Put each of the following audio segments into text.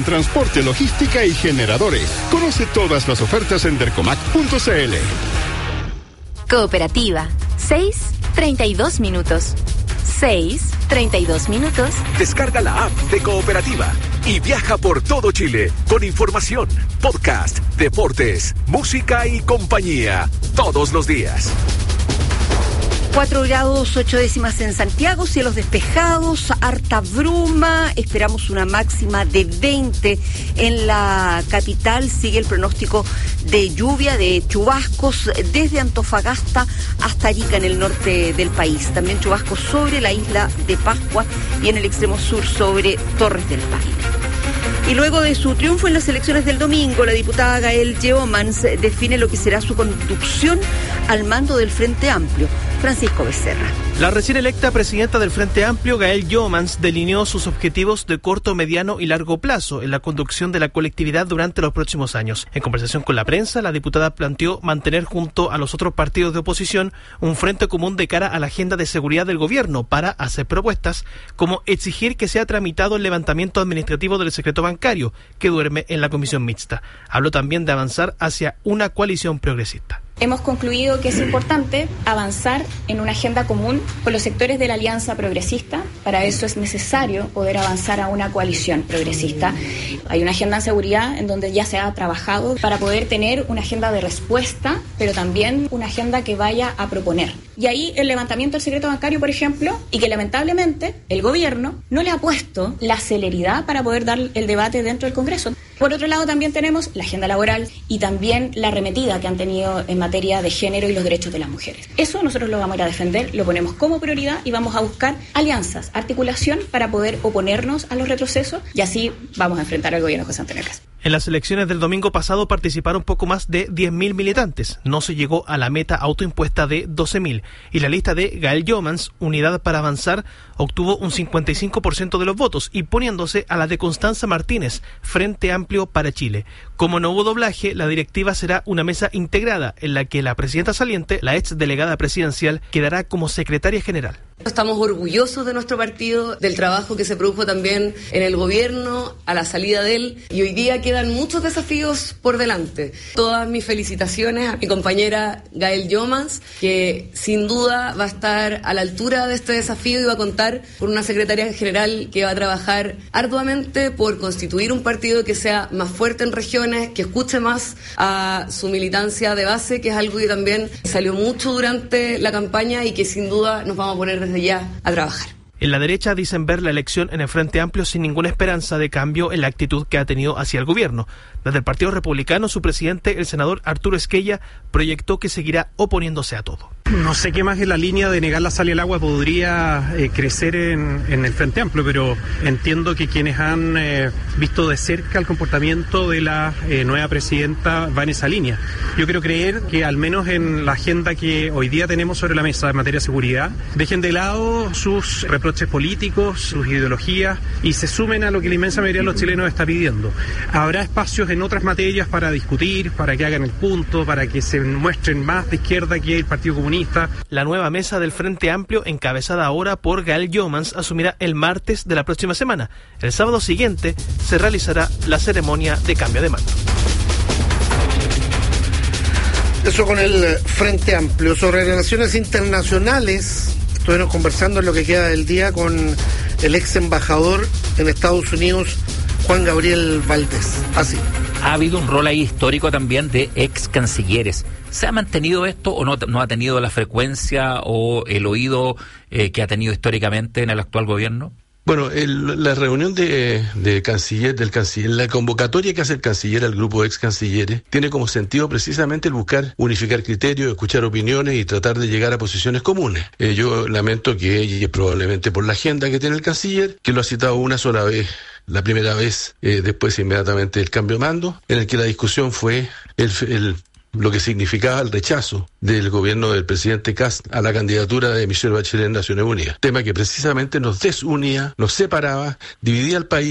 transporte, logística y generadores. Conoce todas las ofertas en dercomac.cl. Cooperativa. 6:32 minutos. 6:32 minutos. Descarga la app de Cooperativa y viaja por todo Chile con información, podcast, deportes, música y compañía todos los días. 4 grados 8 décimas en Santiago, cielos despejados, harta bruma, esperamos una máxima de 20 en la capital. Sigue el pronóstico de lluvia, de chubascos desde Antofagasta hasta Arica en el norte del país. También chubascos sobre la isla de Pascua y en el extremo sur sobre Torres del Paine. Y luego de su triunfo en las elecciones del domingo, la diputada Gael Yeomans define lo que será su conducción al mando del Frente Amplio. Francisco Becerra. La recién electa presidenta del Frente Amplio, Gael Yeomans, delineó sus objetivos de corto, mediano y largo plazo en la conducción de la colectividad durante los próximos años. En conversación con la prensa, la diputada planteó mantener junto a los otros partidos de oposición un frente común de cara a la agenda de seguridad del gobierno para hacer propuestas como exigir que sea tramitado el levantamiento administrativo del secreto bancario que duerme en la comisión mixta. Habló también de avanzar hacia una coalición progresista. Hemos concluido que es importante avanzar en una agenda común con los sectores de la Alianza Progresista. Para eso es necesario poder avanzar a una coalición progresista. Hay una agenda en seguridad en donde ya se ha trabajado para poder tener una agenda de respuesta, pero también una agenda que vaya a proponer. Y ahí el levantamiento del secreto bancario, por ejemplo, y que lamentablemente el gobierno no le ha puesto la celeridad para poder dar el debate dentro del Congreso. Por otro lado, también tenemos la agenda laboral y también la arremetida que han tenido en materia de género y los derechos de las mujeres. Eso nosotros lo vamos a ir a defender, lo ponemos como prioridad y vamos a buscar alianzas, articulación para poder oponernos a los retrocesos y así vamos a enfrentar al gobierno de José Antonio Kast. En las elecciones del domingo pasado participaron poco más de 10.000 militantes. No se llegó a la meta autoimpuesta de 12.000. Y la lista de Gael Yeomans, Unidad para Avanzar, obtuvo un 55% de los votos y poniéndose a la de Constanza Martínez, Frente Amplio para Chile. Como no hubo doblaje, la directiva será una mesa integrada en la que la presidenta saliente, la ex delegada presidencial, quedará como secretaria general. Estamos orgullosos de nuestro partido, del trabajo que se produjo también en el gobierno, a la salida de él, y hoy día quedan muchos desafíos por delante. Todas mis felicitaciones a mi compañera Gael Yeomans, que sin duda va a estar a la altura de este desafío y va a contar con una secretaria general que va a trabajar arduamente por constituir un partido que sea más fuerte en regiones, que escuche más a su militancia de base, que es algo que también salió mucho durante la campaña y que sin duda nos vamos a poner desde ya a trabajar. En la derecha dicen ver la elección en el Frente Amplio sin ninguna esperanza de cambio en la actitud que ha tenido hacia el gobierno. Desde el Partido Republicano, su presidente, el senador Arturo Esquella, proyectó que seguirá oponiéndose a todo. No sé qué más en la línea de negar la sal y el agua podría crecer en el Frente Amplio, pero entiendo que quienes han visto de cerca el comportamiento de la nueva presidenta va en esa línea. Yo quiero creer que al menos en la agenda que hoy día tenemos sobre la mesa en materia de seguridad, dejen de lado sus reproches políticos, sus ideologías y se sumen a lo que la inmensa mayoría de los chilenos está pidiendo. Habrá espacios en otras materias para discutir, para que hagan el punto, para que se muestren más de izquierda que el Partido Comunista. La nueva mesa del Frente Amplio, encabezada ahora por Gael Yeomans, asumirá el martes de la próxima semana. El sábado siguiente se realizará la ceremonia de cambio de mando. Eso con el Frente Amplio. Sobre relaciones internacionales, estuvimos conversando en lo que queda del día con el ex embajador en Estados Unidos, Juan Gabriel Valdés. Así. Ha habido un rol ahí histórico también de ex cancilleres. ¿Se ha mantenido esto o no ha tenido la frecuencia o el oído que ha tenido históricamente en el actual gobierno? Bueno, la reunión del canciller, la convocatoria que hace el canciller al grupo de ex cancilleres tiene como sentido precisamente el buscar unificar criterios, escuchar opiniones y tratar de llegar a posiciones comunes. Yo lamento que, y probablemente por la agenda que tiene el canciller, que lo ha citado una sola vez, la primera vez después inmediatamente del cambio de mando, en el que la discusión fue lo que significaba el rechazo del gobierno del presidente Kast a la candidatura de Michelle Bachelet en Naciones Unidas. Tema que precisamente nos desunía, nos separaba, dividía al país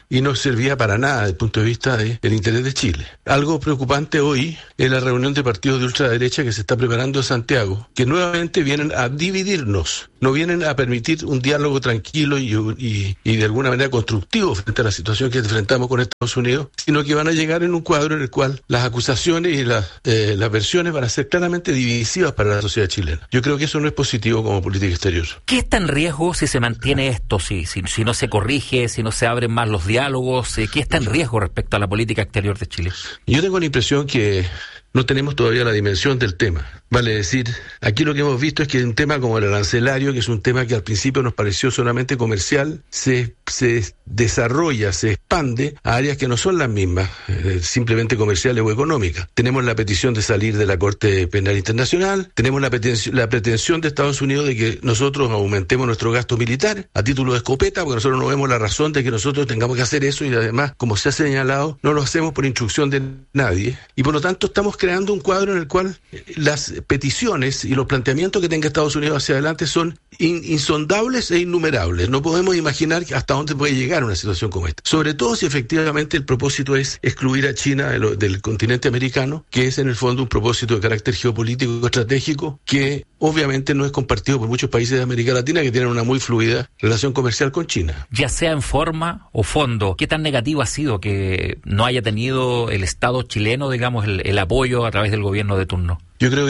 y no servía para nada desde el punto de vista del interés de Chile. Algo preocupante hoy es la reunión de partidos de ultraderecha que se está preparando en Santiago, que nuevamente vienen a dividirnos, no vienen a permitir un diálogo tranquilo y de alguna manera constructivo frente a la situación que enfrentamos con Estados Unidos, sino que van a llegar en un cuadro en el cual las acusaciones y las versiones van a ser claramente divisivas para la sociedad chilena. Yo creo que eso no es positivo como política exterior. ¿Qué está en riesgo si se mantiene esto, si no se corrige, si no se abren más los diálogos? ¿Qué está en riesgo respecto a la política exterior de Chile? Yo tengo la impresión que no tenemos todavía la dimensión del tema. Vale decir, aquí lo que hemos visto es que un tema como el arancelario, que es un tema que al principio nos pareció solamente comercial, se desarrolla, se expande a áreas que no son las mismas, simplemente comerciales o económicas. Tenemos la petición de salir de la Corte Penal Internacional, tenemos la pretensión de Estados Unidos de que nosotros aumentemos nuestro gasto militar a título de escopeta, porque nosotros no vemos la razón de que nosotros tengamos que hacer eso, y además, como se ha señalado, no lo hacemos por instrucción de nadie, y por lo tanto estamos creando un cuadro en el cual las peticiones y los planteamientos que tenga Estados Unidos hacia adelante son insondables e innumerables. No podemos imaginar hasta dónde puede llegar una situación como esta. Sobre todo si efectivamente el propósito es excluir a China del continente americano, que es en el fondo un propósito de carácter geopolítico estratégico que obviamente no es compartido por muchos países de América Latina que tienen una muy fluida relación comercial con China. Ya sea en forma o fondo, ¿qué tan negativo ha sido que no haya tenido el Estado chileno, digamos, el apoyo a través del gobierno de turno? Yo creo que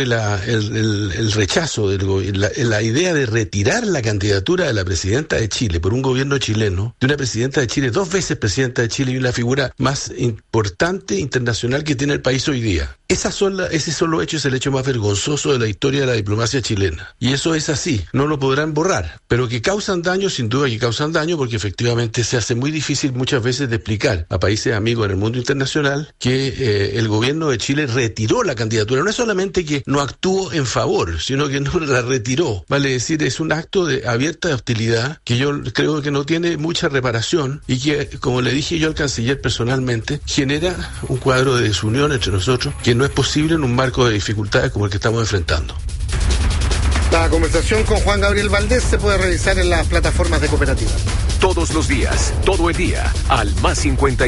el rechazo, la idea de retirar la candidatura de la presidenta de Chile por un gobierno chileno, de una presidenta de Chile, 2 veces presidenta de Chile y la figura más importante internacional que tiene el país hoy día. Ese solo hecho es el hecho más vergonzoso de la historia de la diplomacia chilena. Y eso es así, no lo podrán borrar. Pero que causan daño, sin duda que causan daño, porque efectivamente se hace muy difícil muchas veces de explicar a países amigos en el mundo internacional que el gobierno de Chile retiró la candidatura. No es solamente que no actuó en favor, sino que no la retiró. Vale decir, es un acto de abierta hostilidad que yo creo que no tiene mucha reparación y que, como le dije yo al canciller personalmente, genera un cuadro de desunión entre nosotros que no es posible en un marco de dificultades como el que estamos enfrentando. La conversación con Juan Gabriel Valdés se puede revisar en las plataformas de Cooperativa. Todos los días, todo el día, al más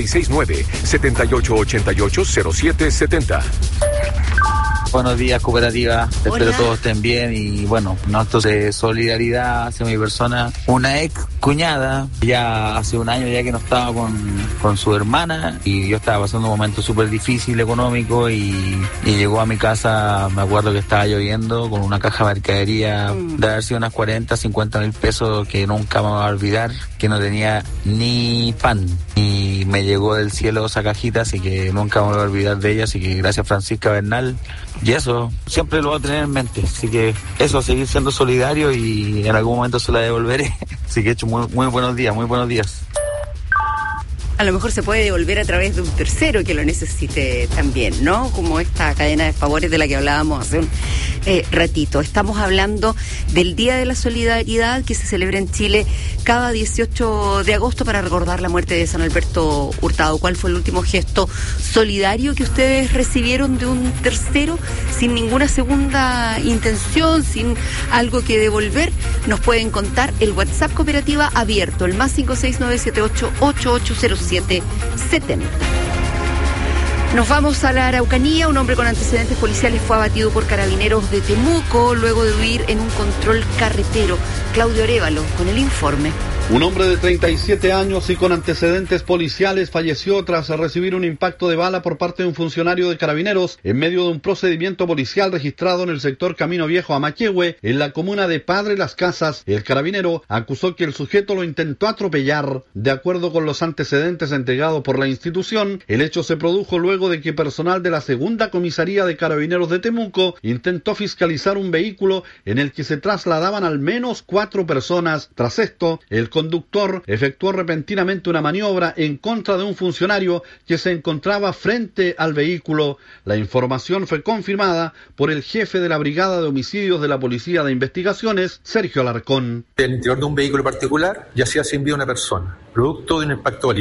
569-7888-0770. Buenos días, Cooperativa. Espero todos estén bien y bueno, actos de solidaridad hacia mi persona. Una ex cuñada, ya hace un año ya que no estaba con su hermana y yo estaba pasando un momento súper difícil económico y llegó a mi casa, me acuerdo que estaba lloviendo, con una caja de mercadería de haber sido unas 40-50 mil pesos que nunca me voy a olvidar, que no tenía ni pan. Y me llegó del cielo esa cajita, así que nunca me voy a olvidar de ella, así que gracias Francisca Bernal. Y eso, siempre lo voy a tener en mente. Así que eso, seguir siendo solidario y en algún momento se la devolveré. Así que he hecho muy buenos días, muy buenos días. A lo mejor se puede devolver a través de un tercero que lo necesite también, ¿no? Como esta cadena de favores de la que hablábamos hace un ratito. Estamos hablando del Día de la Solidaridad que se celebra en Chile cada 18 de agosto para recordar la muerte de San Alberto Hurtado. ¿Cuál fue el último gesto solidario que ustedes recibieron de un tercero sin ninguna segunda intención, sin algo que devolver? Nos pueden contar. El WhatsApp Cooperativa abierto, el más 56978880770. Nos vamos a la Araucanía. Un hombre con antecedentes policiales fue abatido por carabineros de Temuco luego de huir en un control carretero. Claudio Arévalo con el informe. Un hombre de 37 años y con antecedentes policiales falleció tras recibir un impacto de bala por parte de un funcionario de Carabineros en medio de un procedimiento policial registrado en el sector Camino Viejo a Maquehue, en la comuna de Padre Las Casas. El carabinero acusó que el sujeto lo intentó atropellar. De acuerdo con los antecedentes entregados por la institución, el hecho se produjo luego de que personal de la segunda comisaría de Carabineros de Temuco intentó fiscalizar un vehículo en el que se trasladaban al menos 4 personas. Tras esto, el conductor efectuó repentinamente una maniobra en contra de un funcionario que se encontraba frente al vehículo. La información fue confirmada por el jefe de la Brigada de Homicidios de la Policía de Investigaciones, Sergio Alarcón. En el interior de un vehículo particular yacía sin vida una persona, producto de un impacto balístico.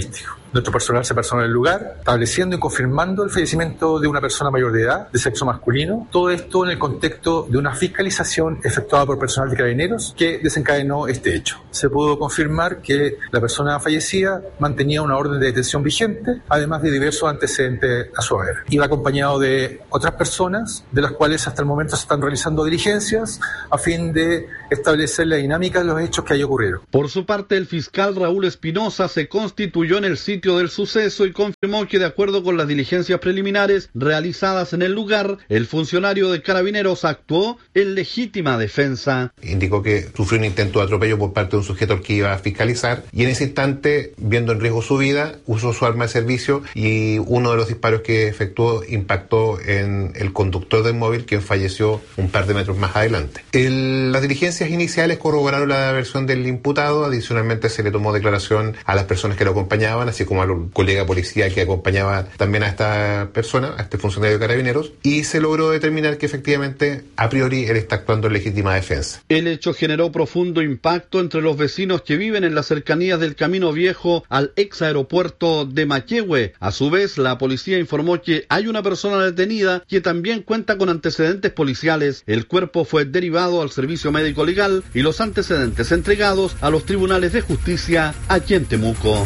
Nuestro personal se personó en el lugar, estableciendo y confirmando el fallecimiento de una persona mayor de edad, de sexo masculino. Todo esto en el contexto de una fiscalización efectuada por personal de Carabineros que desencadenó este hecho. Se pudo confirmar que la persona fallecida mantenía una orden de detención vigente, además de diversos antecedentes a su haber. Iba acompañado de otras personas, de las cuales hasta el momento se están realizando diligencias a fin de establecer la dinámica de los hechos que ahí ocurrieron. Por su parte, el fiscal Raúl Espinosa se constituyó en el sitio del suceso y confirmó que, de acuerdo con las diligencias preliminares realizadas en el lugar, el funcionario de Carabineros actuó en legítima defensa. Indicó que sufrió un intento de atropello por parte de un sujeto al que iba a fiscalizar y en ese instante, viendo en riesgo su vida, usó su arma de servicio y uno de los disparos que efectuó impactó en el conductor del móvil, quien falleció un par de metros más adelante. Las diligencias iniciales corroboraron la versión del imputado. Adicionalmente se le tomó declaración a las personas que lo acompañaban, así como al colega policía que acompañaba también a esta persona, a este funcionario de Carabineros, y se logró determinar que efectivamente a priori él está actuando en legítima defensa. El hecho generó profundo impacto entre los vecinos que viven en las cercanías del Camino Viejo al ex aeropuerto de Maquehue. A su vez, la policía informó que hay una persona detenida que también cuenta con antecedentes policiales. El cuerpo fue derivado al servicio médico legal y los antecedentes entregados a los tribunales de justicia aquí en Temuco.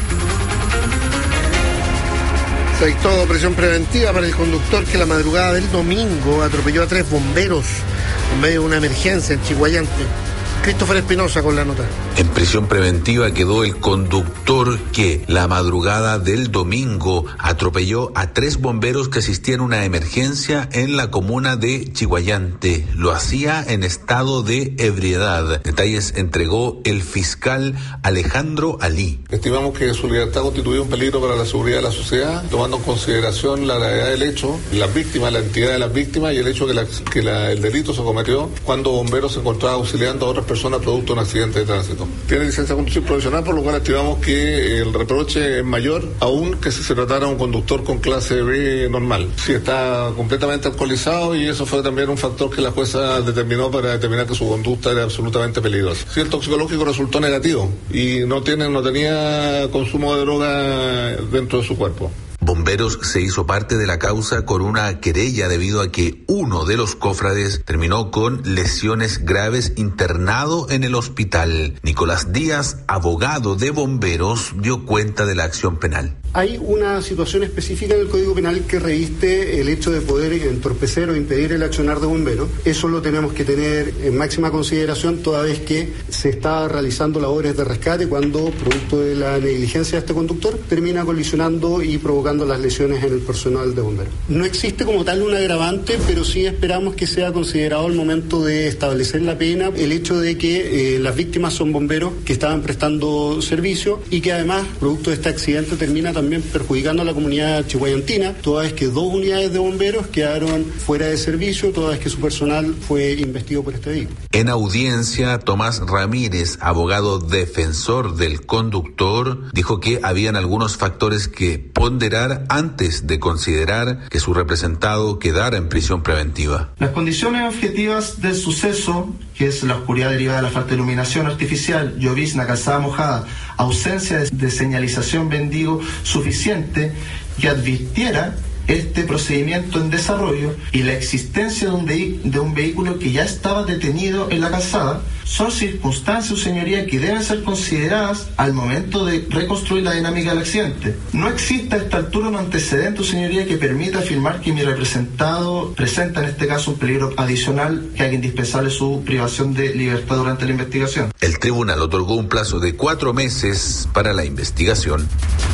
Se dictó prisión preventiva para el conductor que la madrugada del domingo atropelló a 3 bomberos en medio de una emergencia en Chiguayante. Christopher Espinosa con la nota. En prisión preventiva quedó el conductor que la madrugada del domingo atropelló a 3 bomberos que asistían a una emergencia en la comuna de Chiguayante. Lo hacía en estado de ebriedad. Detalles entregó el fiscal Alejandro Alí. Estimamos que su libertad constituía un peligro para la seguridad de la sociedad, tomando en consideración la gravedad del hecho, las víctimas, la entidad de las víctimas y el hecho que el delito se cometió cuando bomberos se encontraban auxiliando a otras personas producto de un accidente de tránsito. Tiene licencia de conducir provisional, por lo cual estimamos que el reproche es mayor aún que si se tratara de un conductor con clase B normal. Sí, está completamente alcoholizado y eso fue también un factor que la jueza determinó para determinar que su conducta era absolutamente peligrosa. Sí, el toxicológico resultó negativo y no tenía consumo de droga dentro de su cuerpo. Bomberos se hizo parte de la causa con una querella debido a que uno de los cofrades terminó con lesiones graves internado en el hospital. Nicolás Díaz, abogado de bomberos, dio cuenta de la acción penal. Hay una situación específica en el Código Penal que reviste el hecho de poder entorpecer o impedir el accionar de bomberos. Eso lo tenemos que tener en máxima consideración toda vez que se está realizando labores de rescate cuando, producto de la negligencia de este conductor, termina colisionando y provocando las lesiones en el personal de bomberos. No existe como tal un agravante, pero sí esperamos que sea considerado al momento de establecer la pena el hecho de que las víctimas son bomberos que estaban prestando servicio y que además, producto de este accidente, termina también perjudicando a la comunidad chihuayantina, toda vez que 2 unidades de bomberos quedaron fuera de servicio, toda vez que su personal fue investido por este vehículo. En audiencia, Tomás Ramírez, abogado defensor del conductor, dijo que habían algunos factores que ponderar antes de considerar que su representado quedara en prisión preventiva. Las condiciones objetivas del suceso, que es la oscuridad derivada de la falta de iluminación artificial, llovizna, calzada mojada, ausencia de señalización bendigo suficiente que advirtiera este procedimiento en desarrollo y la existencia de un vehículo que ya estaba detenido en la calzada, son circunstancias, señoría, que deben ser consideradas al momento de reconstruir la dinámica del accidente. No existe a esta altura un antecedente, señoría, que permita afirmar que mi representado presenta en este caso un peligro adicional que haga indispensable su privación de libertad durante la investigación. El tribunal otorgó un plazo de 4 meses para la investigación.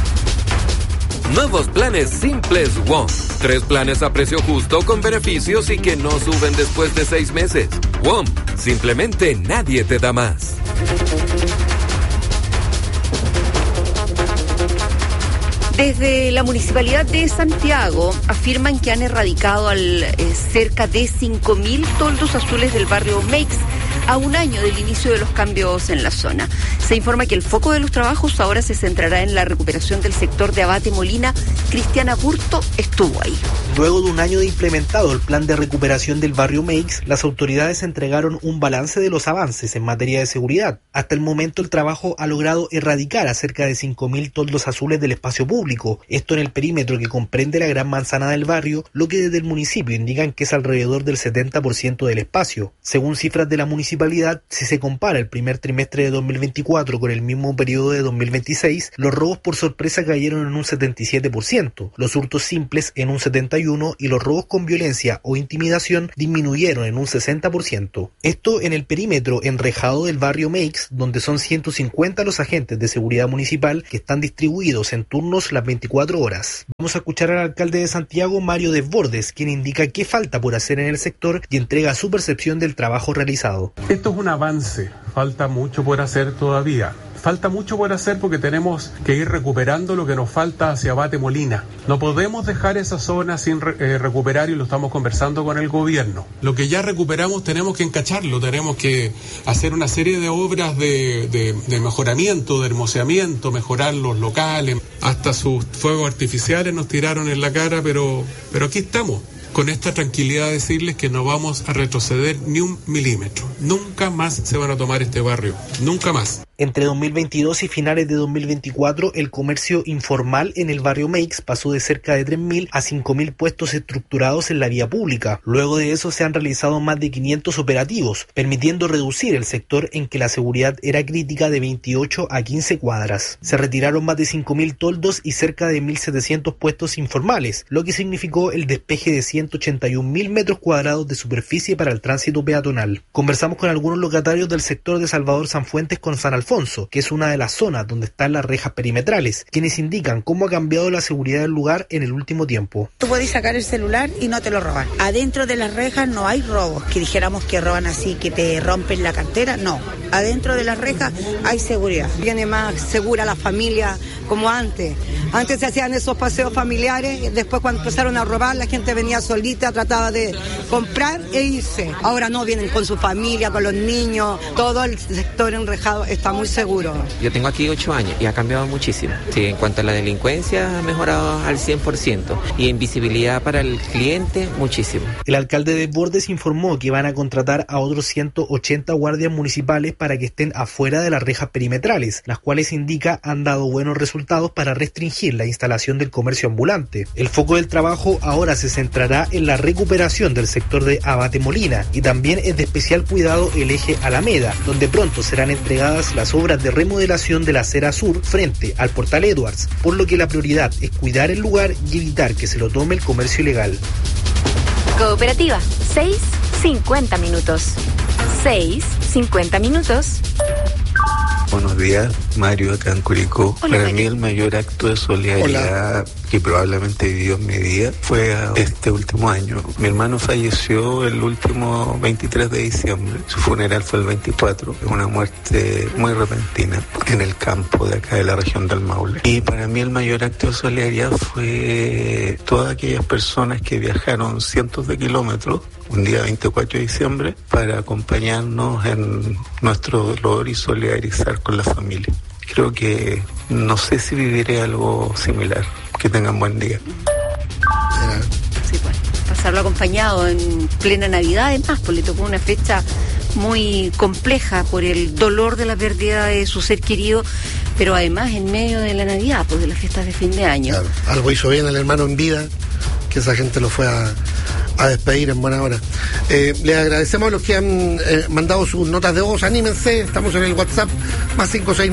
Nuevos planes simples WOM. 3 planes a precio justo con beneficios y que no suben después de 6 meses. WOM, simplemente nadie te da más. Desde la Municipalidad de Santiago afirman que han erradicado cerca de 5.000 toldos azules del barrio Meix a un año del inicio de los cambios en la zona. Se informa que el foco de los trabajos ahora se centrará en la recuperación del sector de Abate Molina. Cristiana Burto estuvo ahí. Luego de un año de implementado el plan de recuperación del barrio Meix, las autoridades entregaron un balance de los avances en materia de seguridad. Hasta el momento el trabajo ha logrado erradicar a cerca de 5.000 toldos azules del espacio público, esto en el perímetro que comprende la gran manzana del barrio, lo que desde el municipio indican que es alrededor del 70% del espacio. Según cifras de la municipalidad, si se compara el primer trimestre de 2024 con el mismo periodo de 2026, los robos por sorpresa cayeron en un 77%, los hurtos simples en un 71% y los robos con violencia o intimidación disminuyeron en un 60%. Esto en el perímetro enrejado del barrio Meix, donde son 150 los agentes de seguridad municipal que están distribuidos en turnos las 24 horas. Vamos a escuchar al alcalde de Santiago, Mario Desbordes, quien indica qué falta por hacer en el sector y entrega su percepción del trabajo realizado. Esto es un avance, falta mucho por hacer todavía. Falta mucho por hacer porque tenemos que ir recuperando lo que nos falta hacia Abate Molina. No podemos dejar esa zona sin recuperar y lo estamos conversando con el gobierno. Lo que ya recuperamos tenemos que encacharlo, tenemos que hacer una serie de obras de mejoramiento, de hermoseamiento, mejorar los locales. Hasta sus fuegos artificiales nos tiraron en la cara, pero aquí estamos. Con esta tranquilidad decirles que no vamos a retroceder ni un milímetro. Nunca más se van a tomar este barrio, nunca más. Entre 2022 y finales de 2024, el comercio informal en el barrio Meix pasó de cerca de 3.000 a 5.000 puestos estructurados en la vía pública. Luego de eso se han realizado más de 500 operativos, permitiendo reducir el sector en que la seguridad era crítica de 28 a 15 cuadras. Se retiraron más de 5.000 toldos y cerca de 1.700 puestos informales, lo que significó el despeje de 181.000 metros cuadrados de superficie para el tránsito peatonal. Conversamos con algunos locatarios del sector de Salvador Sanfuentes con San Alfonso, que es una de las zonas donde están las rejas perimetrales, quienes indican cómo ha cambiado la seguridad del lugar en el último tiempo. Tú puedes sacar el celular y no te lo roban. Adentro de las rejas no hay robos, que dijéramos que roban así, que te rompen la cartera, no. Adentro de las rejas hay seguridad. Viene más segura la familia como antes. Antes se hacían esos paseos familiares, después cuando empezaron a robar la gente venía solita, trataba de comprar e irse. Ahora no, vienen con su familia, con los niños, todo el sector enrejado está muy seguro. Yo tengo aquí 8 años y ha cambiado muchísimo. Sí, en cuanto a la delincuencia ha mejorado al 100% y en visibilidad para el cliente muchísimo. El alcalde de Desbordes informó que van a contratar a otros 180 guardias municipales para que estén afuera de las rejas perimetrales, las cuales indica han dado buenos resultados para restringir la instalación del comercio ambulante. El foco del trabajo ahora se centrará en la recuperación del sector de Abate Molina y también es de especial cuidado el eje Alameda, donde pronto serán entregadas las obras de remodelación de la acera sur frente al Portal Edwards, por lo que la prioridad es cuidar el lugar y evitar que se lo tome el comercio ilegal. Cooperativa, 6:50 minutos. 6:50 minutos. Buenos días, Mario, acá en Curicó. Hola, Para mí el mayor acto de solidaridad que probablemente he vivido en mi vida fue este último año. Mi hermano falleció el último 23 de diciembre. Su funeral fue el 24. Es una muerte muy repentina en el campo de acá de la región del Maule. Y para mí el mayor acto de solidaridad fue todas aquellas personas que viajaron cientos de kilómetros un día 24 de diciembre para acompañarnos en nuestro dolor y solidarizar con la familia. Creo que no sé si viviré algo similar. Que tengan buen día. Sí, bueno, pasarlo acompañado en plena Navidad, además, pues le tocó una fecha muy compleja por el dolor de la pérdida de su ser querido, pero además en medio de la Navidad, pues de las fiestas de fin de año. Claro, algo hizo bien el hermano en vida, que esa gente lo fue a despedir en buena hora. Les agradecemos a los que han mandado sus notas de voz. Anímense, estamos en el WhatsApp más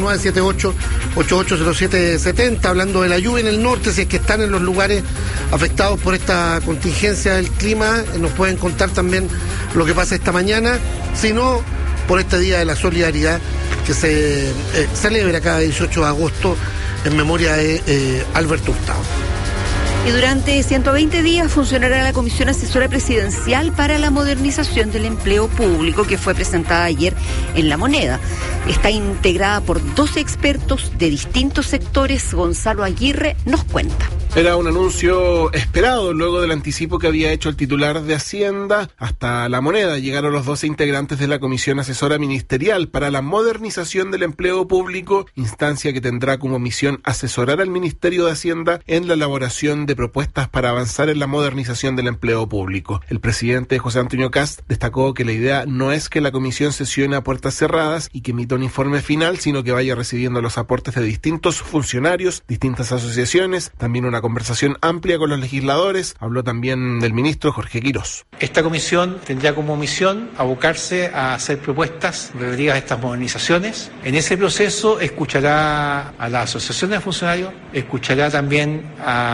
569-78880770, hablando de la lluvia en el norte. Si es que están en los lugares afectados por esta contingencia del clima, nos pueden contar también lo que pasa esta mañana, si no, por este Día de la Solidaridad que se celebra cada 18 de agosto en memoria de Alberto Hurtado. Y durante 120 días funcionará la Comisión Asesora Presidencial para la Modernización del Empleo Público, que fue presentada ayer en La Moneda. Está integrada por 12 expertos de distintos sectores. Gonzalo Aguirre nos cuenta. Era un anuncio esperado luego del anticipo que había hecho el titular de Hacienda. Hasta La Moneda llegaron los 12 integrantes de la Comisión Asesora Ministerial para la Modernización del Empleo Público, instancia que tendrá como misión asesorar al Ministerio de Hacienda en la elaboración de propuestas para avanzar en la modernización del empleo público. El presidente José Antonio Kast destacó que la idea no es que la comisión sesione a puertas cerradas y que emita un informe final, sino que vaya recibiendo los aportes de distintos funcionarios, distintas asociaciones, también una conversación amplia con los legisladores. Habló también del ministro Jorge Quirós. Esta comisión tendrá como misión abocarse a hacer propuestas relativas a estas modernizaciones. En ese proceso escuchará a las asociaciones de funcionarios, escuchará también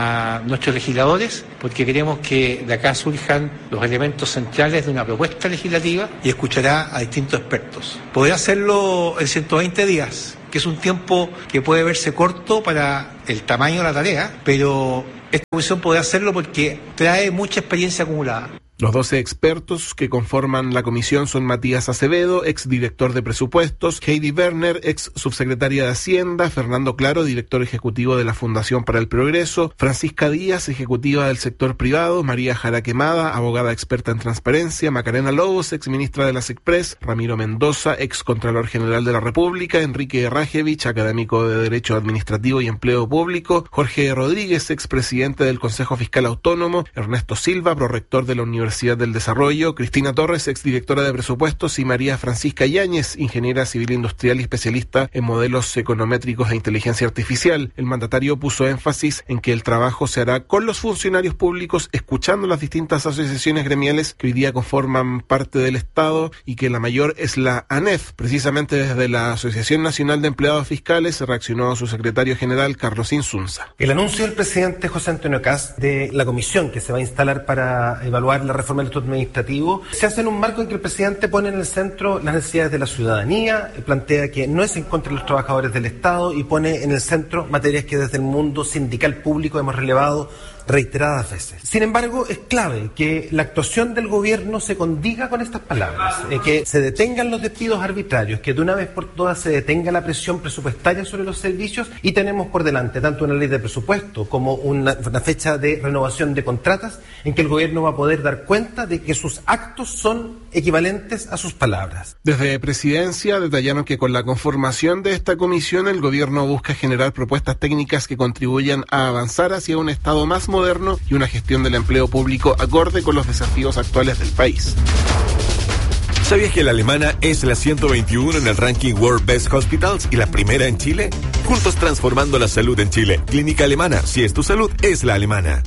a nuestros legisladores, porque queremos que de acá surjan los elementos centrales de una propuesta legislativa, y escuchará a distintos expertos. Podrá hacerlo en 120 días, que es un tiempo que puede verse corto para el tamaño de la tarea, pero esta comisión puede hacerlo porque trae mucha experiencia acumulada. Los 12 expertos que conforman la comisión son Matías Acevedo, exdirector de presupuestos, Heidi Werner, ex subsecretaria de Hacienda, Fernando Claro, director ejecutivo de la Fundación para el Progreso, Francisca Díaz, ejecutiva del sector privado, María Jara Quemada, abogada experta en transparencia, Macarena Lobos, exministra de la SECPRES, Ramiro Mendoza, ex Contralor General de la República, Enrique Rajevich, académico de Derecho Administrativo y Empleo Público, Jorge Rodríguez, expresidente del Consejo Fiscal Autónomo, Ernesto Silva, prorector de la Universidad del Desarrollo, Cristina Torres, exdirectora de presupuestos, y María Francisca Yáñez, ingeniera civil industrial y especialista en modelos econométricos e inteligencia artificial. El mandatario puso énfasis en que el trabajo se hará con los funcionarios públicos, escuchando las distintas asociaciones gremiales que hoy día conforman parte del Estado, y que la mayor es la ANEF. Precisamente desde la Asociación Nacional de Empleados Fiscales reaccionó su secretario general, Carlos Insunza. El anuncio del presidente José Antonio Kast de la comisión que se va a instalar para evaluar la reforma del Estatuto Administrativo se hace en un marco en que el presidente pone en el centro las necesidades de la ciudadanía, plantea que no es en contra de los trabajadores del Estado y pone en el centro materias que desde el mundo sindical público hemos relevado reiteradas veces. Sin embargo, es clave que la actuación del gobierno se condiga con estas palabras, que se detengan los despidos arbitrarios, que de una vez por todas se detenga la presión presupuestaria sobre los servicios, y tenemos por delante tanto una ley de presupuesto como una fecha de renovación de contratas en que el gobierno va a poder dar cuenta de que sus actos son equivalentes a sus palabras. Desde Presidencia detallaron que con la conformación de esta comisión el gobierno busca generar propuestas técnicas que contribuyan a avanzar hacia un Estado más moderno y una gestión del empleo público acorde con los desafíos actuales del país. ¿Sabías que la alemana es la 121 en el ranking World Best Hospitals y la primera en Chile? Juntos transformando la salud en Chile. Clínica Alemana, si es tu salud, es la alemana.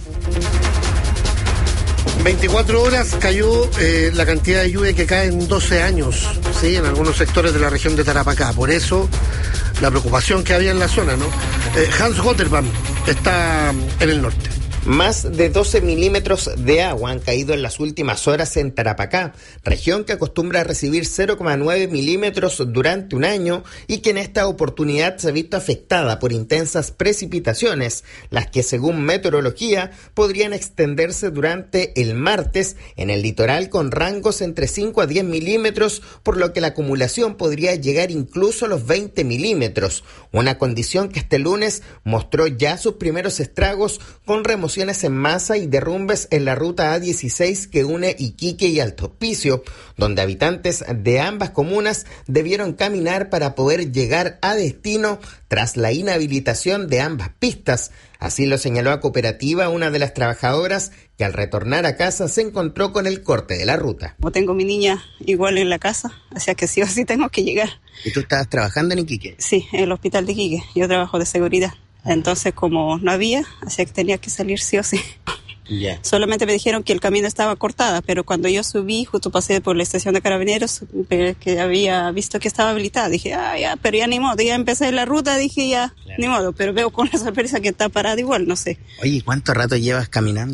24 horas cayó la cantidad de lluvia que cae en 12 años, ¿sí? En algunos sectores de la región de Tarapacá. Por eso la preocupación que había en la zona, ¿no? Hans Gotterbaum está en el norte. Más de 12 milímetros de agua han caído en las últimas horas en Tarapacá, región que acostumbra a recibir 0,9 milímetros durante un año y que en esta oportunidad se ha visto afectada por intensas precipitaciones, las que según meteorología podrían extenderse durante el martes en el litoral con rangos entre 5 a 10 milímetros, por lo que la acumulación podría llegar incluso a los 20 milímetros, una condición que este lunes mostró ya sus primeros estragos con remoción en masa y derrumbes en la ruta A16 que une Iquique y Alto Hospicio, donde habitantes de ambas comunas debieron caminar para poder llegar a destino tras la inhabilitación de ambas pistas. Así lo señaló a Cooperativa una de las trabajadoras que al retornar a casa se encontró con el corte de la ruta. Como tengo mi niña igual en la casa, así que sí o sí tengo que llegar. ¿Y tú estabas trabajando en Iquique? Sí, en el hospital de Iquique. Yo trabajo de seguridad. Entonces, como no había, así que tenía que salir sí o sí. Yeah. Solamente me dijeron que el camino estaba cortada, pero cuando yo subí, justo pasé por la estación de Carabineros, que había visto que estaba habilitada. Dije, ya, pero ya ni modo. Ya empecé la ruta, dije ya, claro. Ni modo. Pero veo con la sorpresa que está parada igual, no sé. Oye, ¿cuánto rato llevas caminando?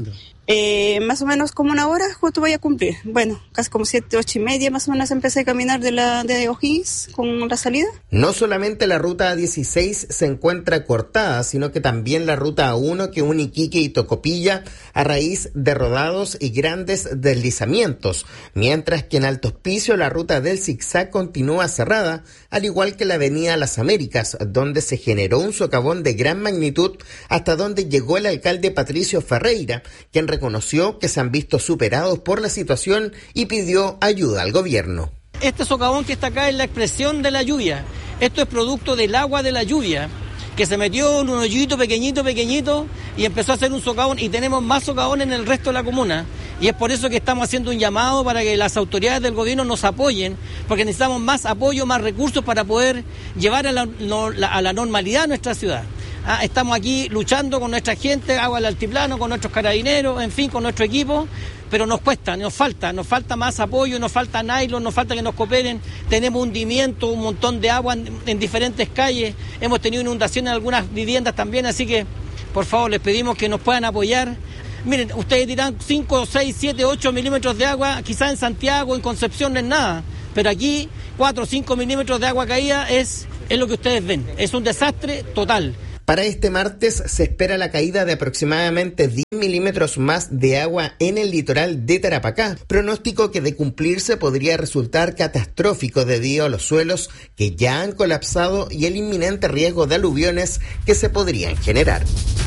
Más o menos como una hora justo voy a cumplir. Bueno, casi como 7, 8:30 más o menos empecé a caminar de O'Higgins con la salida. No solamente la ruta A16 se encuentra cortada, sino que también la ruta A1 que une Iquique y Tocopilla a raíz de rodados y grandes deslizamientos, mientras que en Alto Hospicio la ruta del zigzag continúa cerrada, al igual que la avenida Las Américas, donde se generó un socavón de gran magnitud hasta donde llegó el alcalde Patricio Ferreira, quien reconoció que se han visto superados por la situación y pidió ayuda al gobierno. Este socavón que está acá es la expresión de la lluvia. Esto es producto del agua de la lluvia, que se metió en un hoyito pequeñito y empezó a hacer un socavón, y tenemos más socavones en el resto de la comuna. Y es por eso que estamos haciendo un llamado para que las autoridades del gobierno nos apoyen, porque necesitamos más apoyo, más recursos para poder llevar a la normalidad a nuestra ciudad. Estamos aquí luchando con nuestra gente, agua del altiplano, con nuestros carabineros, en fin, con nuestro equipo, pero nos cuesta, nos falta más apoyo, nos falta nylon, nos falta que nos cooperen. Tenemos hundimiento, un montón de agua en diferentes calles, hemos tenido inundaciones en algunas viviendas también, así que por favor les pedimos que nos puedan apoyar. Miren, ustedes dirán 5, 6, 7, 8 milímetros de agua, quizás en Santiago, en Concepción no es nada, pero aquí 4 o 5 milímetros de agua caída es lo que ustedes ven, es un desastre total. Para este martes se espera la caída de aproximadamente 10 milímetros más de agua en el litoral de Tarapacá, pronóstico que de cumplirse podría resultar catastrófico debido a los suelos que ya han colapsado y el inminente riesgo de aluviones que se podrían generar.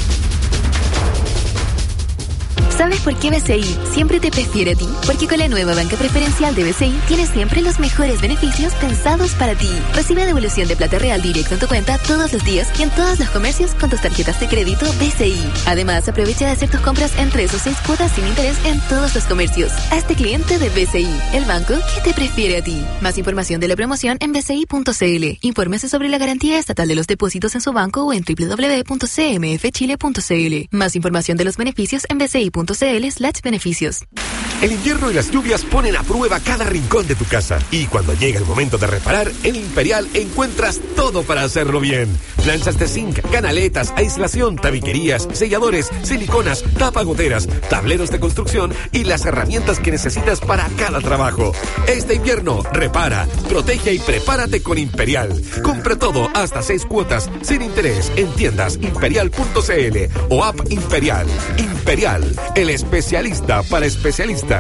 ¿Sabes por qué BCI siempre te prefiere a ti? Porque con la nueva banca preferencial de BCI tienes siempre los mejores beneficios pensados para ti. Recibe devolución de plata real directo en tu cuenta todos los días y en todos los comercios con tus tarjetas de crédito BCI. Además, aprovecha de hacer tus compras en 3 o 6 cuotas sin interés en todos los comercios. Hazte cliente de BCI, el banco que te prefiere a ti. Más información de la promoción en bci.cl. Infórmese sobre la garantía estatal de los depósitos en su banco o en www.cmfchile.cl. Más información de los beneficios en bci.cl/beneficios. El invierno y las lluvias ponen a prueba cada rincón de tu casa. Y cuando llega el momento de reparar, en Imperial encuentras todo para hacerlo bien. Planchas de zinc, canaletas, aislación, tabiquerías, selladores, siliconas, tapagoteras, tableros de construcción y las herramientas que necesitas para cada trabajo. Este invierno, repara, protege y prepárate con Imperial. Compra todo hasta 6 cuotas sin interés en tiendas imperial.cl o app Imperial. Imperial, el especialista para especialistas.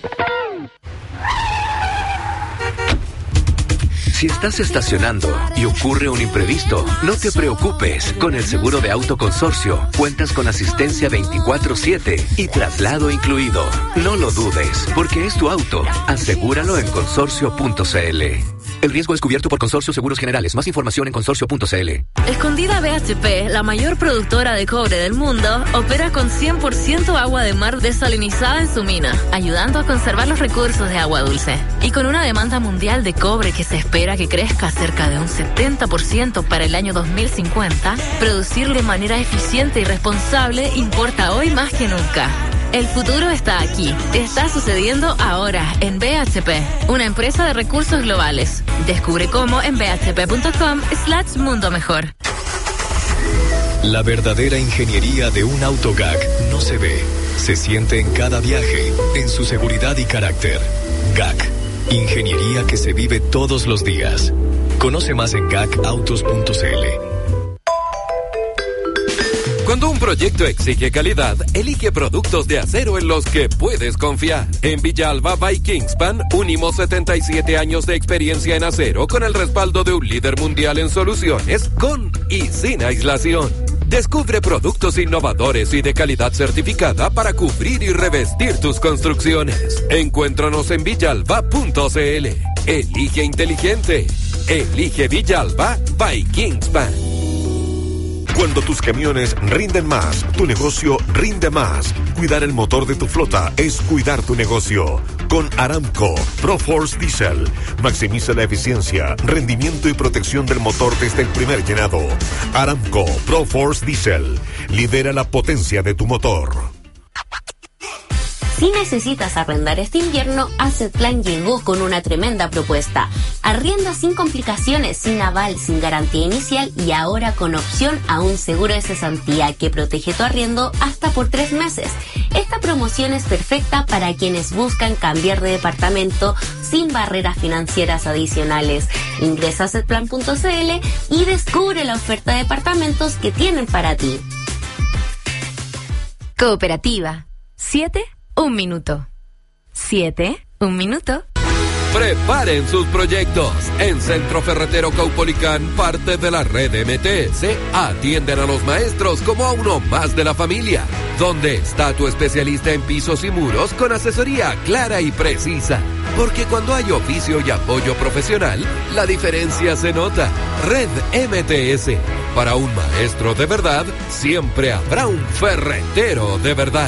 Si estás estacionando y ocurre un imprevisto, no te preocupes. Con el seguro de auto Consorcio, cuentas con asistencia 24/7 y traslado incluido. No lo dudes, porque es tu auto. Asegúralo en consorcio.cl. El riesgo es cubierto por Consorcio Seguros Generales. Más información en consorcio.cl. Escondida BHP, la mayor productora de cobre del mundo, opera con 100% agua de mar desalinizada en su mina, ayudando a conservar los recursos de agua dulce. Y con una demanda mundial de cobre que se espera que crezca cerca de un 70% para el año 2050, producir de manera eficiente y responsable importa hoy más que nunca. El futuro está aquí. Está sucediendo ahora en BHP, una empresa de recursos globales. Descubre cómo en bhp.com/mundo mejor. La verdadera ingeniería de un auto GAC no se ve, se siente en cada viaje, en su seguridad y carácter. GAC, ingeniería que se vive todos los días. Conoce más en gacautos.cl. Cuando un proyecto exige calidad, elige productos de acero en los que puedes confiar. En Villalba by Kingspan, unimos 77 años de experiencia en acero con el respaldo de un líder mundial en soluciones con y sin aislación. Descubre productos innovadores y de calidad certificada para cubrir y revestir tus construcciones. Encuéntranos en villalba.cl. Elige inteligente. Elige Villalba by Kingspan. Cuando tus camiones rinden más, tu negocio rinde más. Cuidar el motor de tu flota es cuidar tu negocio. Con Aramco ProForce Diesel, maximiza la eficiencia, rendimiento y protección del motor desde el primer llenado. Aramco ProForce Diesel, lidera la potencia de tu motor. Si necesitas arrendar este invierno, Assetplan llegó con una tremenda propuesta. Arrienda sin complicaciones, sin aval, sin garantía inicial y ahora con opción a un seguro de cesantía que protege tu arriendo hasta por 3 meses. Esta promoción es perfecta para quienes buscan cambiar de departamento sin barreras financieras adicionales. Ingresa a assetplan.cl y descubre la oferta de departamentos que tienen para ti. Cooperativa. 7, 1 minuto. 7, 1 minuto. Preparen sus proyectos. En Centro Ferretero Caupolicán, parte de la red MTS, atienden a los maestros como a uno más de la familia. ¿Dónde está tu especialista en pisos y muros con asesoría clara y precisa? Porque cuando hay oficio y apoyo profesional, la diferencia se nota. Red MTS. Para un maestro de verdad, siempre habrá un ferretero de verdad.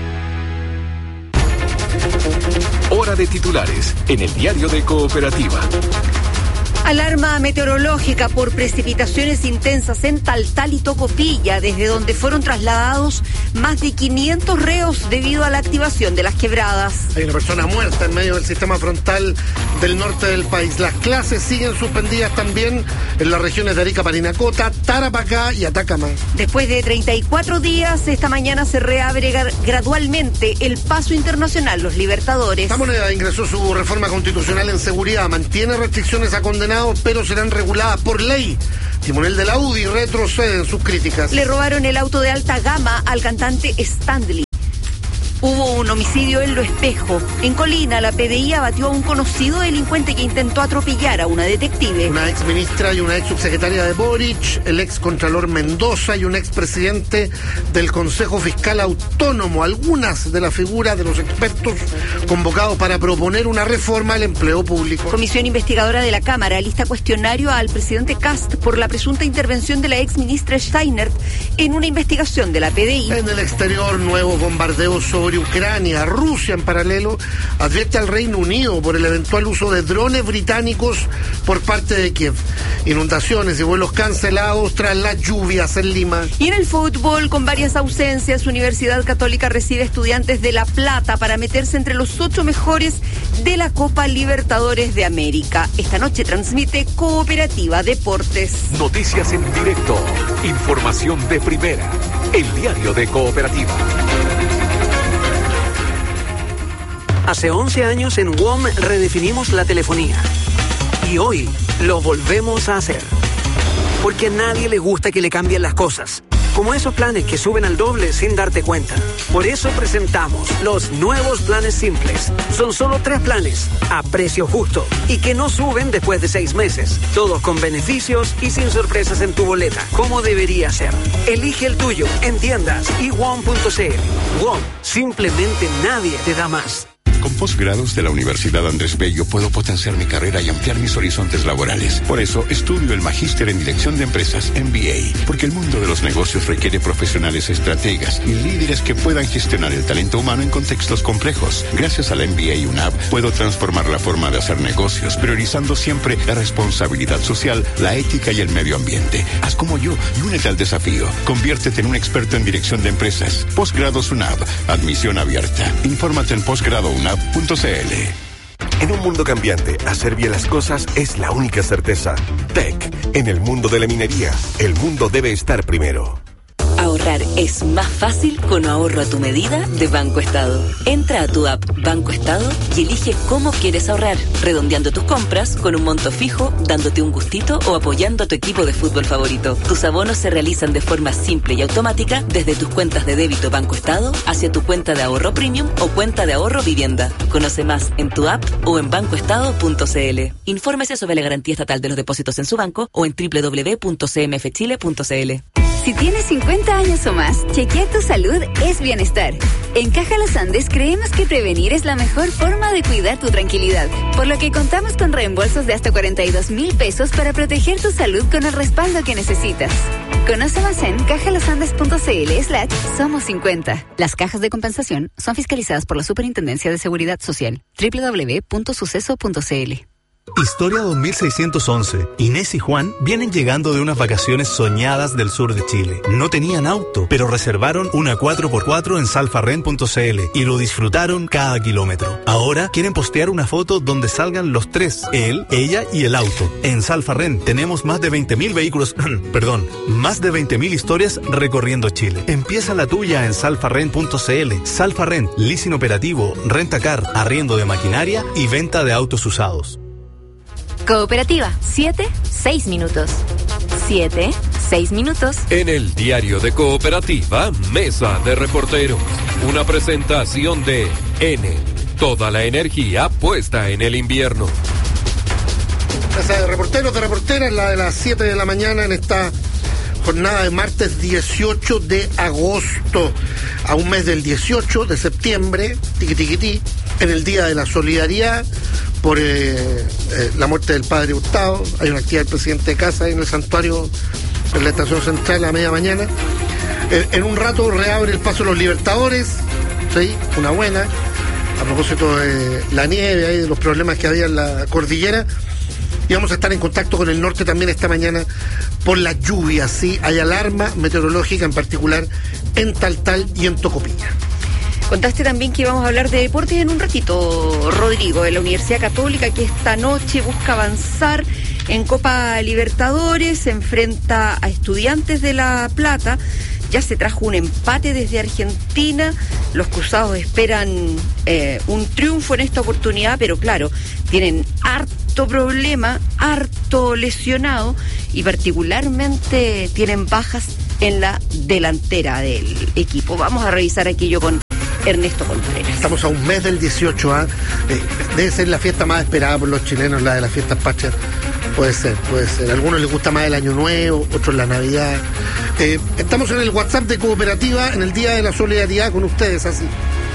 Hora de titulares en el diario de Cooperativa. Alarma meteorológica por precipitaciones intensas en Taltal y Tocopilla, desde donde fueron trasladados más de 500 reos debido a la activación de las quebradas. Hay una persona muerta en medio del sistema frontal del norte del país. Las clases siguen suspendidas también en las regiones de Arica, Parinacota, Tarapacá y Atacama. Después de 34 días, esta mañana se reabre gradualmente el paso internacional Los Libertadores. Esta moneda ingresó su reforma constitucional en seguridad, mantiene restricciones a condenados, pero serán reguladas por ley. Timonel de la UDI retrocede en sus críticas. Le robaron el auto de alta gama al cantante Stanley. Hubo un homicidio en Lo Espejo. En Colina, la PDI abatió a un conocido delincuente que intentó atropellar a una detective. Una ex ministra y una ex subsecretaria de Boric, el ex contralor Mendoza y un ex presidente del Consejo Fiscal Autónomo. Algunas de las figuras de los expertos convocados para proponer una reforma al empleo público. Comisión investigadora de la Cámara alista cuestionario al presidente Kast por la presunta intervención de la ex ministra Steinert en una investigación de la PDI. En el exterior, nuevos bombardeos sobre Ucrania. Rusia, en paralelo, advierte al Reino Unido por el eventual uso de drones británicos por parte de Kiev. Inundaciones y vuelos cancelados tras las lluvias en Lima. Y en el fútbol, con varias ausencias, Universidad Católica recibe estudiantes de La Plata para meterse entre los 8 mejores de la Copa Libertadores de América. Esta noche transmite Cooperativa Deportes. Noticias en directo. Información de primera. El diario de Cooperativa. Hace 11 años en WOM redefinimos la telefonía. Y hoy lo volvemos a hacer. Porque a nadie le gusta que le cambien las cosas. Como esos planes que suben al doble sin darte cuenta. Por eso presentamos los nuevos planes simples. Son solo 3 planes, a precio justo, y que no suben después de 6 meses. Todos con beneficios y sin sorpresas en tu boleta, como debería ser. Elige el tuyo en tiendas y WOM.cl. WOM, simplemente nadie te da más. Con posgrados de la Universidad Andrés Bello puedo potenciar mi carrera y ampliar mis horizontes laborales. Por eso estudio el Magíster en Dirección de Empresas, MBA, porque el mundo de los negocios requiere profesionales estrategas y líderes que puedan gestionar el talento humano en contextos complejos. Gracias a la MBA UNAV puedo transformar la forma de hacer negocios, priorizando siempre la responsabilidad social, la ética y el medio ambiente. Haz como yo y únete al desafío. Conviértete en un experto en dirección de empresas. Posgrados UNAV. Admisión abierta. Infórmate en posgradounab.cl. En un mundo cambiante, hacer bien las cosas es la única certeza. TEC, en el mundo de la minería, el mundo debe estar primero. Ahorrar es más fácil con ahorro a tu medida de Banco Estado. Entra a tu app Banco Estado y elige cómo quieres ahorrar, redondeando tus compras con un monto fijo, dándote un gustito o apoyando a tu equipo de fútbol favorito. Tus abonos se realizan de forma simple y automática desde tus cuentas de débito Banco Estado hacia tu cuenta de ahorro premium o cuenta de ahorro vivienda. Conoce más en tu app o en bancoestado.cl. Infórmese sobre la garantía estatal de los depósitos en su banco o en www.cmfchile.cl. Si tienes 50 años o más, chequear tu salud es bienestar. En Caja Los Andes creemos que prevenir es la mejor forma de cuidar tu tranquilidad, por lo que contamos con reembolsos de hasta 42,000 pesos para proteger tu salud con el respaldo que necesitas. Conoce más en cajalosandes.cl/somos50. Las cajas de compensación son fiscalizadas por la Superintendencia de Seguridad Social. www.suceso.cl. Historia 2611. Inés y Juan vienen llegando de unas vacaciones soñadas del sur de Chile. No tenían auto, pero reservaron una 4x4 en salfarren.cl y lo disfrutaron cada kilómetro. Ahora quieren postear una foto donde salgan los tres, él, ella y el auto. En Salfarren tenemos más de 20.000 vehículos, más de 20.000 historias recorriendo Chile. Empieza la tuya en salfarren.cl. Salfarren, leasing operativo, rentacar, arriendo de maquinaria y venta de autos usados. Cooperativa, 6 minutos. 6 minutos. En el diario de Cooperativa, Mesa de Reporteros. Una presentación de N. Toda la energía puesta en el invierno. Mesa de reporteros, de reporteras, la de las 7 de la mañana en esta jornada de martes 18 de agosto, a un mes del 18 de septiembre, tiqui, en el Día de la Solidaridad, por la muerte del padre Hurtado. Hay una actividad del presidente de casa en el santuario, en la estación central a media mañana. En un rato reabre el paso de los Libertadores, ¿sí? Una buena, a propósito de la nieve, ahí, de los problemas que había en la cordillera. Y vamos a estar en contacto con el norte también esta mañana por las lluvias, ¿sí? Hay alarma meteorológica, en particular en Taltal y en Tocopilla. Contaste también que íbamos a hablar de deportes en un ratito, Rodrigo, de la Universidad Católica, que esta noche busca avanzar en Copa Libertadores, se enfrenta a Estudiantes de La Plata. Ya se trajo un empate desde Argentina, los cruzados esperan un triunfo en esta oportunidad, pero claro, tienen harto problema, harto lesionado y particularmente tienen bajas en la delantera del equipo. Vamos a revisar aquello con Ernesto Contreras. Estamos a un mes del 18, ¿eh? Debe ser la fiesta más esperada por los chilenos, la de las fiestas patrias. Puede ser. A algunos les gusta más el Año Nuevo, otros la Navidad. Estamos en el WhatsApp de Cooperativa en el Día de la Solidaridad con ustedes, así.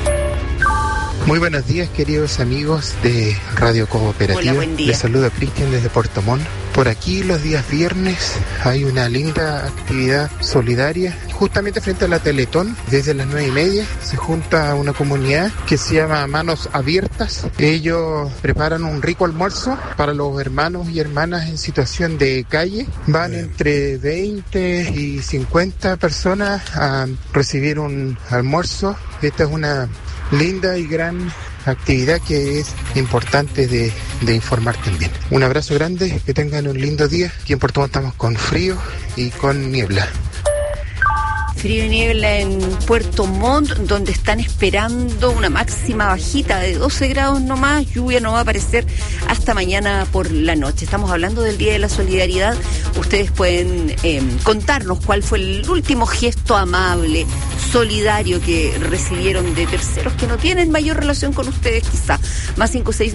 Muy buenos días, queridos amigos de Radio Cooperativa. Hola, buen día. Les saluda Cristian desde Puerto Montt. Por aquí los días viernes hay una linda actividad solidaria justamente frente a la Teletón. Desde las 9:30 se junta una comunidad que se llama Manos Abiertas. Ellos preparan un rico almuerzo para los hermanos y hermanas en situación de calle. Van entre 20 y 50 personas a recibir un almuerzo. Esta es una linda y gran actividad que es importante de informar también. Un abrazo grande, que tengan un lindo día. Aquí en Puerto Montt estamos con frío y con niebla. Frío y niebla en Puerto Montt, donde están esperando una máxima bajita de 12 grados nomás. Lluvia no va a aparecer hasta mañana por la noche. Estamos hablando del Día de la Solidaridad. Ustedes pueden contarnos cuál fue el último gesto amable, solidario que recibieron de terceros que no tienen mayor relación con ustedes, quizá. Más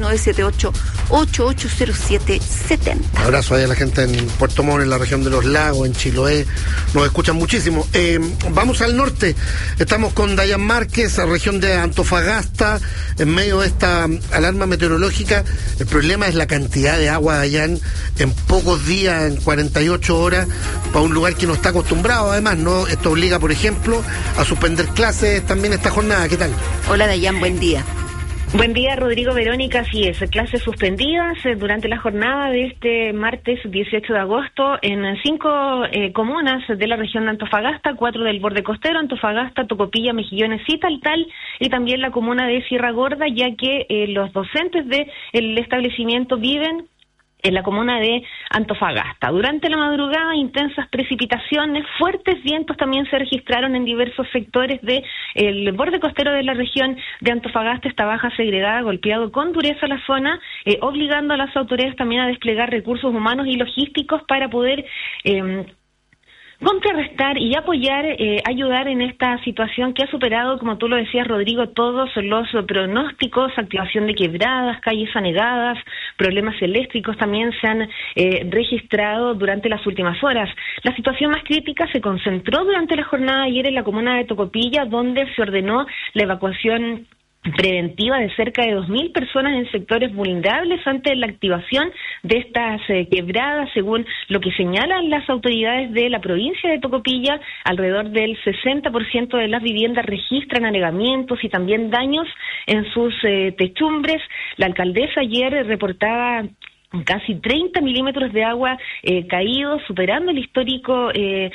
56978880770. Abrazo ahí a la gente en Puerto Montt, en la región de Los Lagos, en Chiloé. Nos escuchan muchísimo. Vamos al norte. Estamos con Dayan Márquez, región de Antofagasta, en medio de esta alarma meteorológica. El problema es la cantidad de agua, Dayan, en pocos días, en 48 horas, para un lugar que no está acostumbrado. Además, ¿no? Esto obliga, por ejemplo, a suspender clases también esta jornada. ¿Qué tal? Hola, Dayan, buen día. Buen día, Rodrigo, Verónica. Así es, clases suspendidas durante la jornada de este martes 18 de agosto en 5 comunas de la región de Antofagasta, 4 del borde costero, Antofagasta, Tocopilla, Mejillones y Taltal, y también la comuna de Sierra Gorda, ya que los docentes del establecimiento viven en la comuna de Antofagasta. Durante la madrugada, intensas precipitaciones, fuertes vientos también se registraron en diversos sectores del borde costero de la región de Antofagasta. Esta baja segregada ha golpeado con dureza la zona, obligando a las autoridades también a desplegar recursos humanos y logísticos para poder contrarrestar y apoyar, ayudar en esta situación que ha superado, como tú lo decías, Rodrigo, todos los pronósticos, activación de quebradas, calles anegadas, problemas eléctricos también se han registrado durante las últimas horas. La situación más crítica se concentró durante la jornada de ayer en la comuna de Tocopilla, donde se ordenó la evacuación preventiva de cerca de 2.000 personas en sectores vulnerables ante la activación de estas quebradas. Según lo que señalan las autoridades de la provincia de Tocopilla, alrededor del 60% de las viviendas registran anegamientos y también daños en sus techumbres. La alcaldesa ayer reportaba casi 30 milímetros de agua caídos, superando el histórico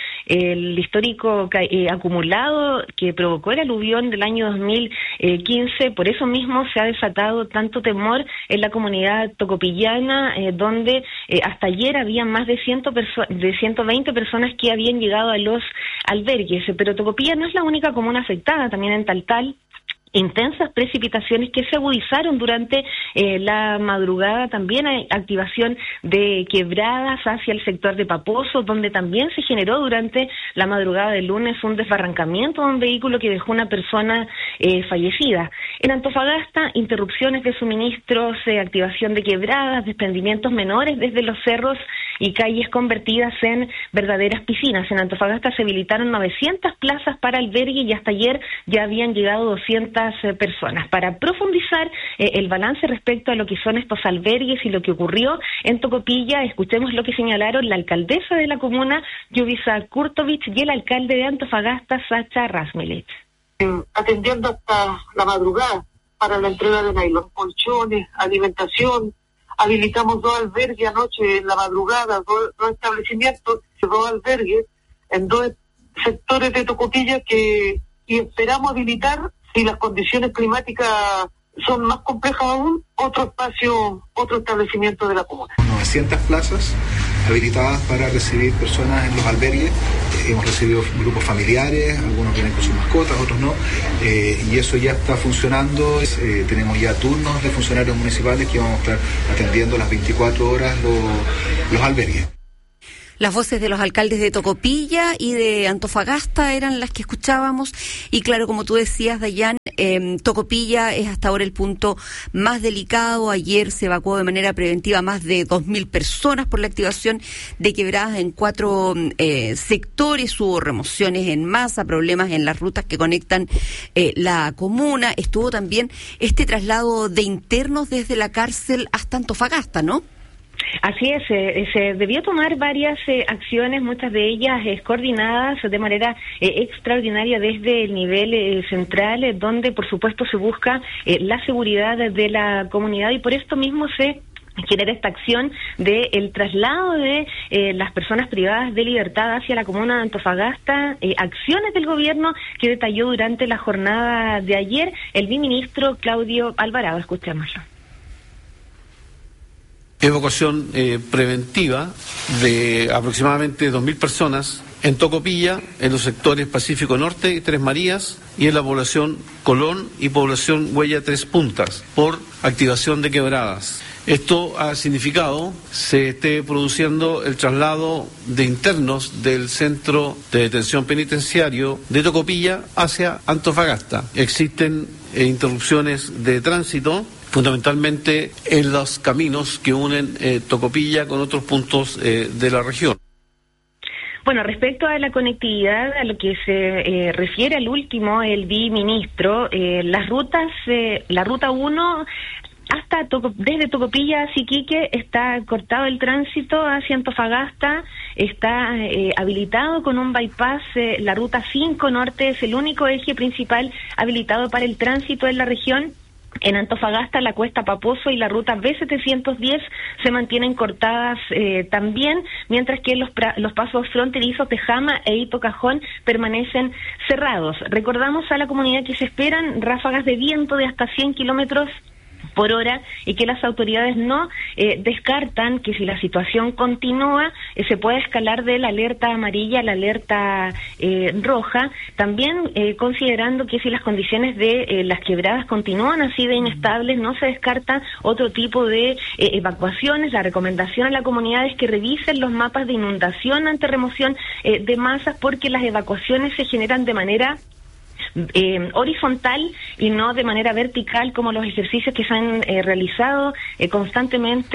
acumulado que provocó el aluvión del año 2015. Por eso mismo se ha desatado tanto temor en la comunidad tocopillana, donde hasta ayer había más de 120 personas que habían llegado a los albergues. Pero Tocopilla no es la única comuna afectada, también en Taltal. Intensas precipitaciones que se agudizaron durante la madrugada. También hay activación de quebradas hacia el sector de Paposo, donde también se generó durante la madrugada del lunes un desbarrancamiento de un vehículo que dejó una persona fallecida. En Antofagasta, interrupciones de suministros, activación de quebradas, desprendimientos menores desde los cerros y calles convertidas en verdaderas piscinas. En Antofagasta se habilitaron 900 plazas para albergue y hasta ayer ya habían llegado 200 personas. Para profundizar el balance respecto a lo que son estos albergues y lo que ocurrió en Tocopilla, escuchemos lo que señalaron la alcaldesa de la comuna, Yuvisa Kurtovich, y el alcalde de Antofagasta, Sacha Rasmilich. Atendiendo hasta la madrugada para la entrega de nylon, colchones, alimentación. Habilitamos 2 albergues anoche en la madrugada, dos establecimientos, 2 albergues en 2 sectores de Tocopilla y esperamos habilitar, si las condiciones climáticas son más complejas aún, otro establecimiento de la comuna. 900 plazas habilitadas para recibir personas en los albergues. Hemos recibido grupos familiares, algunos vienen con sus mascotas, otros no, y eso ya está funcionando. Tenemos ya turnos de funcionarios municipales que vamos a estar atendiendo las 24 horas los albergues. Las voces de los alcaldes de Tocopilla y de Antofagasta eran las que escuchábamos. Y claro, como tú decías, Dayan, Tocopilla es hasta ahora el punto más delicado. Ayer se evacuó de manera preventiva más de 2.000 personas por la activación de quebradas en 4 sectores. Hubo remociones en masa, problemas en las rutas que conectan la comuna. Estuvo también este traslado de internos desde la cárcel hasta Antofagasta, ¿no? Así es, se debió tomar varias acciones, muchas de ellas coordinadas de manera extraordinaria desde el nivel central, donde por supuesto se busca la seguridad de la comunidad, y por esto mismo se genera esta acción de el traslado de las personas privadas de libertad hacia la comuna de Antofagasta, acciones del gobierno que detalló durante la jornada de ayer el viceministro Claudio Alvarado. Escuchémoslo. Evacuación preventiva de aproximadamente 2.000 personas en Tocopilla, en los sectores Pacífico Norte y Tres Marías, y en la población Colón y población Huella Tres Puntas, por activación de quebradas. Esto ha significado se esté produciendo el traslado de internos del centro de detención penitenciario de Tocopilla hacia Antofagasta. Existen interrupciones de tránsito, fundamentalmente en los caminos que unen Tocopilla con otros puntos de la región. Bueno, respecto a la conectividad, a lo que se refiere al último, el viceministro, las rutas, la ruta 1 desde Tocopilla a Siquique está cortado el tránsito hacia Antofagasta, está habilitado con un bypass. La ruta 5 norte es el único eje principal habilitado para el tránsito en la región. En Antofagasta, la cuesta Paposo y la ruta B710 se mantienen cortadas también, mientras que los pasos fronterizos de Jama e Hito Cajón permanecen cerrados. Recordamos a la comunidad que se esperan ráfagas de viento de hasta 100 kilómetros por hora y que las autoridades no descartan que si la situación continúa se pueda escalar de la alerta amarilla a la alerta roja, también considerando que si las condiciones de las quebradas continúan así de inestables, no se descarta otro tipo de evacuaciones. La recomendación a la comunidad es que revisen los mapas de inundación ante remoción de masas, porque las evacuaciones se generan de manera horizontal y no de manera vertical, como los ejercicios que se han realizado constantemente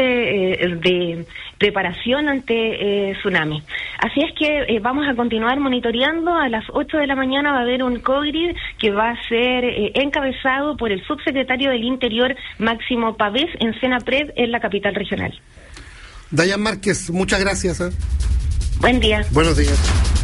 de preparación ante tsunami. Así es que vamos a continuar monitoreando. A las 8 de la mañana va a haber un COGRID que va a ser encabezado por el subsecretario del Interior, Máximo Pavés, en Senapred, en la capital regional. Dayan Márquez, muchas gracias. Buen día. Buenos días.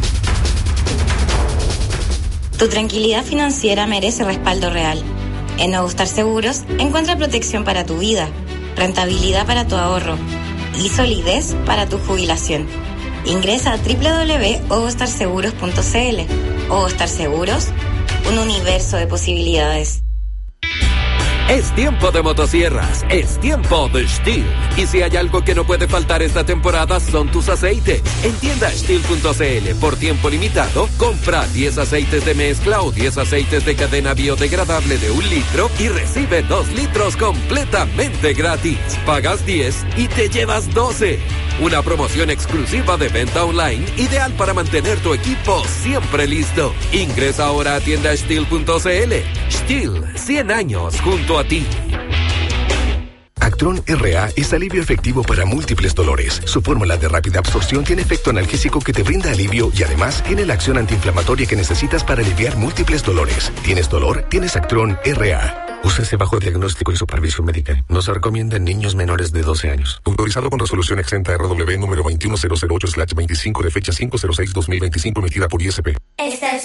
Tu tranquilidad financiera merece respaldo real. En Nogustar Seguros encuentra protección para tu vida, rentabilidad para tu ahorro, y solidez para tu jubilación. Ingresa a www.ogostarseguros.cl. Ogostar Seguros, un universo de posibilidades. Es tiempo de motosierras, es tiempo de Stihl. Y si hay algo que no puede faltar esta temporada son tus aceites. En tienda Stihl.cl, por tiempo limitado, compra 10 aceites de mezcla o 10 aceites de cadena biodegradable de 1 litro y recibe 2 litros completamente gratis. Pagas 10 y te llevas 12. Una promoción exclusiva de venta online, ideal para mantener tu equipo siempre listo. Ingresa ahora a tienda Stihl.cl. Stihl, 100 años junto a ti. Actron RA es alivio efectivo para múltiples dolores. Su fórmula de rápida absorción tiene efecto analgésico que te brinda alivio y además tiene la acción antiinflamatoria que necesitas para aliviar múltiples dolores. ¿Tienes dolor? Tienes Actron RA. Úsese bajo diagnóstico y supervisión médica. No se recomienda en niños menores de 12 años. Autorizado con resolución exenta RW número 21008/25 de fecha 506/2025 emitida por ISP.